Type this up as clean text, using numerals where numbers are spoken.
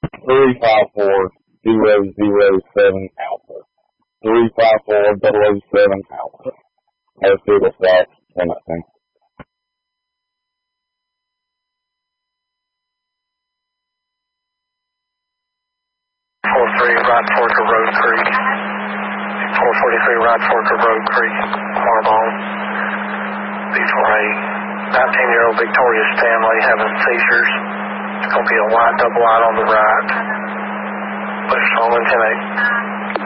354-007 Alpha. 354-007 Alpha. That's Eagle Scout, anything. 43 right fork of Road Creek. 443 right fork of Road Creek, Marbone. These were a 19-year-old Victoria Stanley having seizures. It's going to be a white double wide on the right. Push on and 10-8.